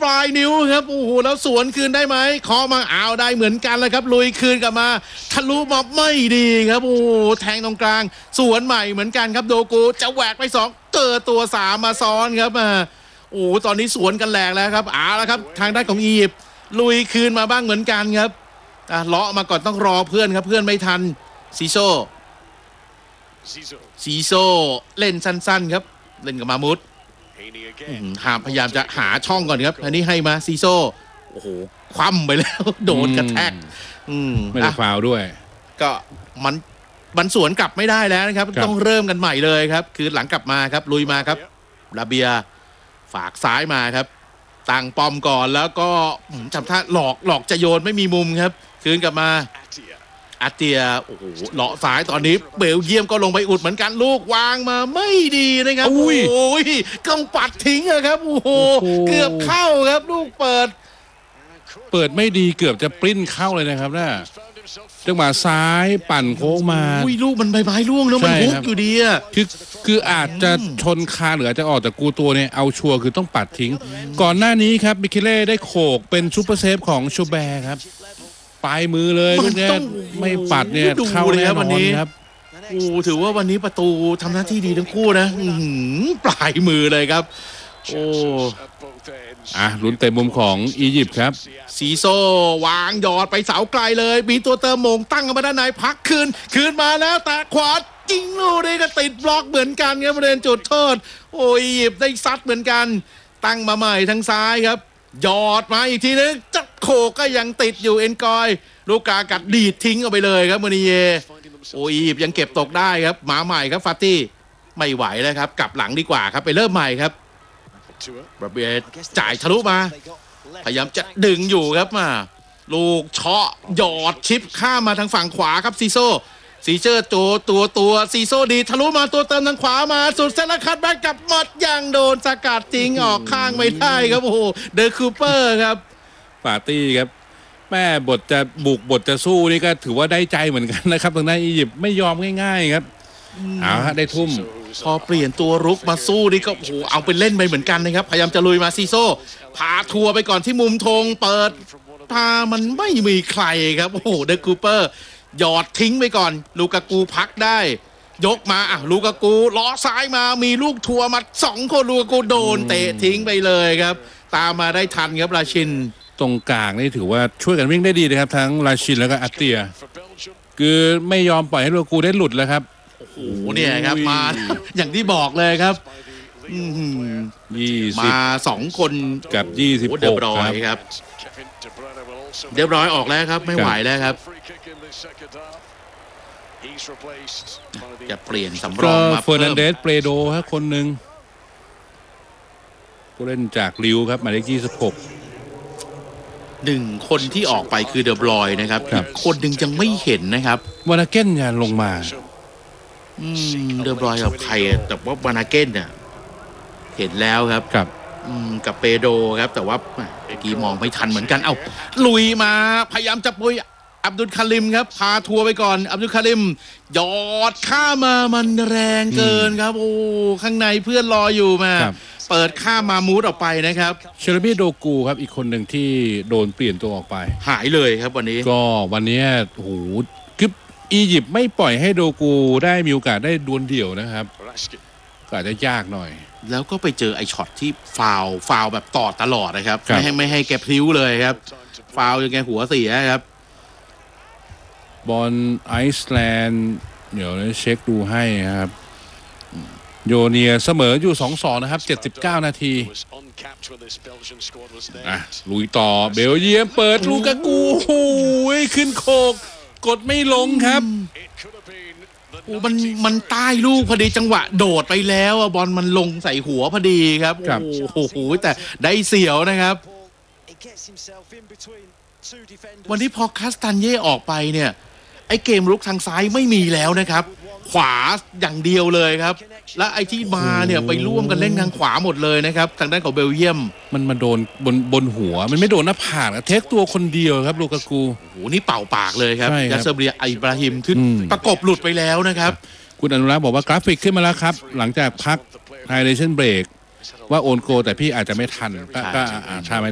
ปลายนิ้วครับโอ้โหแล้วสวนคืนได้ไหมเคาะมาเอาได้เหมือนกันเลยครับลุยคืนกลับมาทะลุมาไม่ดีครับโอ้โหแทงตรงกลางสวนใหม่เหมือนกันครับโดกูจะแหวกไป2เจอตัว3มาซ้อนครับโอ้ตอนนี้สวนกันแหลกแล้วครับแล้วครับทางด้านของอียิปต์ลุยคืนมาบ้างเหมือนกันครับเลาะมาก่อนต้องรอเพื่อนครับเพื่อนไม่ทันซีโซเล่นสั้นๆครับเล่นกับมามุดพยายามจะหาช่องก่อนครับอันนี้ให้มาซีโซโอ้โหคว่ำไปแล้วโดนกระแทกไม่ได้ฟาวด้วยก็มันสวนกลับไม่ได้แล้วนะครับต้องเริ่มกันใหม่เลยครับคือหลังกลับมาครับลุยมาครับลาเบียฝากซ้ายมาครับตั้งป้อมก่อนแล้วก็จำท่าหลอกจะโยนไม่มีมุมครับคืนกลับมาอาเตียโอ้โหเลาะซ้ายตอนนี้เบลเยียมก็ลงไปอุดเหมือนกันลูกวางมาไม่ดีนะครับโอ้ยกำปัดทิ้งครับโอ้โหเกือบเข้าครับลูกเปิดไม่ดีเกือบจะปริ้นเข้าเลยนะครับน่ะจังหวะซ้ายปั่นโค้งมาลูกมันใบไม้ร่วงแล้วมันฮุกอยู่ดีคืออาจจะชนคาหรืออาจจะออกแต่กูตัวเนี่ยเอาชัวร์คือต้องปัดทิ้งก่อนหน้านี้ครับมิเคเล่ได้โขกเป็นซูเปอร์เซฟของชูแบร์ครับปลายมือเลยลูกเนี่ยไม่ปัดเนี่ยเข้าแน่นอนครับถือว่าวันนี้ประตูทำหน้าที่ดีทั้งคู่นะปลายมือเลยครับลุ้นเตะมุมของอียิปต์ครับซีโซวางหยอดไปเสาไกลเลยมีตัวเติมมงตั้งมาด้านในพักคืนมาแล้วแต่ขวาจริงลูกนี่ก็ติดบล็อกเหมือนกันครับบริเวณจุดโทษอียิปต์ได้ซัดเหมือนกันตั้งมาใหม่ทางซ้ายครับหยอดมาอีกทีนึงจัดโขกก็ยังติดอยู่เอ็นกอยลูกกากัดดีดทิ้งออกไปเลยครับมูนิเยอียิปต์ยังเก็บตกได้ครับมาใหม่ครับฟาตี้ไม่ไหวแล้วครับกลับหลังดีกว่าครับไปเริ่มใหม่ครับบราเบียจ่ายทะลุมาพยายามจะดึงอยู่ครับมาลูกเชาะหยอดชิปข้ามมาทางฝั่งขวาครับซีเจอร์ตัวซีโซดีทะลุมาตัวเติมทางขวามาสุดเซนคัดแบ็กกับหมดยังโดนสกัดจริงออกข้างไม่ได้ครับโอ้โหเดอะคูเปอร์ครับปาร์ตี้ครับแม่บทจะบุกบทจะสู้นี่ก็ถือว่าได้ใจเหมือนกันนะครับทางด้านอียิปต์ไม่ยอมง่ายๆครับได้ทุ่มพอเปลี่ยนตัวรุกมาสู้นี่ก็โอ้โหเอาไปเล่นไปเหมือนกันนะครับพยายามจะลุยมาซีโซพาทัวร์ไปก่อนที่มุมธงเปิดตามันไม่มีใครครับโอ้โหเดอะคูเปอร์หยอดทิ้งไปก่อนลูกากูพักได้ยกมาลูกากูล้อซ้ายมามีลูกทัวร์มา2คนลูกากูโดนเตะทิ้งไปเลยครับตามมาได้ทันครับราชินตรงกลางนี่ถือว่าช่วยกันวิ่งได้ดีนะครับทั้งราชินแล้วก็อาเตียคือไม่ยอมปล่อยให้ลูกากูได้หลุดแล้วครับโอ้โหเนี่ยครับมาอย่างที่บอกเลยครับมา2คนกับ26 เรียบร้อยครับเรียบร้อยออกแล้วครับไม่ไหวแล้วครับจะเปลี่ยนสำรองมาเฟอร์นันเดสเปโดครับคนหนึ่งผู้เล่นจากลิวครับหมายเลข 1คนที่ออกไปคือเดอบรอยนะครับคนหนึ่งยังไม่เห็นนะครับวานาเก้นเนี่ยลงมาเดอบรอยกับใครแต่ว่าวานาเก้นเนี่ยเห็นแล้วครับกับเปโดครับแต่ว่าเมื่อกี้มองไม่ทันเหมือนกันลุยมาพยายามจะปุยอับดุลคาริมครับพาทัวร์ไปก่อนอับดุลคาริมหยอดข้ามามันแรงเกินครับโอ้ข้างในเพื่อนรออยู่มาเปิดข้ามามูดออกไปนะครับเชลบี้โดกูครับอีกคนหนึ่งที่โดนเปลี่ยนตัวออกไปหายเลยครับวันนี้ก็วันนี้โอ้โหคืออียิปต์ไม่ปล่อยให้โดกูได้มีโอกาสได้ดวลเดี่ยวนะครับก็อาจจะยากหน่อยแล้วก็ไปเจอไอช็อตที่ฟาวแบบต่อตลอดนะครับไม่ให้แกพลิ้วเลยครับฟาวจนแกหัวเสียครับบอลไอซ์แลนด์เดี๋ยวเช็คดูให้ครับโยเนียเสมออยู่ 2-2 นะครับ79นาทีลุยต่อเบลเยียมเปิดลูกากูขึ้นโคกกดไม่ลงครับมันใต้ลูกพอดีจังหวะโดดไปแล้วบอลมันลงใส่หัวพอดีครับโอ้โหแต่ได้เสียวนะครับวันนี้พอคาสตันเย่ออกไปเนี่ยไอ้เกมรุกทางซ้ายไม่มีแล้วนะครับขวาอย่างเดียวเลยครับและไอ้ที่มาเนี่ยไปร่วมกันเล่นทางขวาหมดเลยนะครับทางด้านของเบลเยียมมันมาโดนบนหัวมันไม่โดนหน้าผากเทคตัวคนเดียวครับลูกากูโอ้โหนี่เป่าปากเลยครับยาเซเบียอิบราฮิมขึ้นประกบหลุดไปแล้วนะครับคุณอนุรักษ์บอกว่ากราฟิกขึ้นมาแล้วครับหลังจากพักไฮเดรชั่นเบรกว่าโอนโกแต่พี่อาจจะไม่ทันก็ชาไม่